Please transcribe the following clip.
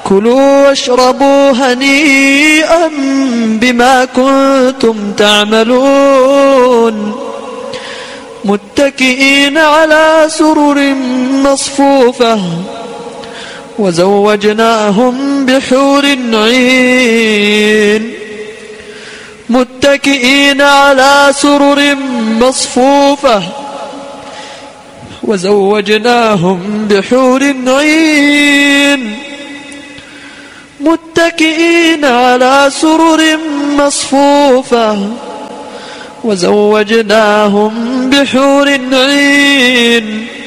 كلوا واشربوا هنيئا بما كنتم تعملون متكئين على سرر مصفوفة وزوجناهم بحور عين متكئين على سرر مصفوفة وزوجناهم بحور عين متكئين على سرر مصفوفة وزوجناهم بحور عين